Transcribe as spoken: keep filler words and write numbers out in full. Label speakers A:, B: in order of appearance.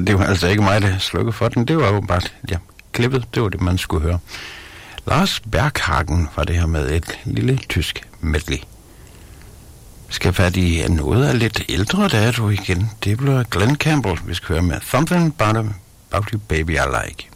A: det var altså ikke mig, der slukkede for den. Det var jo bare, ja, klippet. Det var det, man skulle høre. Lars Berghagen var det her med et lille tysk medley. Vi skal fat i noget af lidt ældre dato igen. Det bliver Glenn Campbell, vi skal høre med Something About, about You Baby I Like.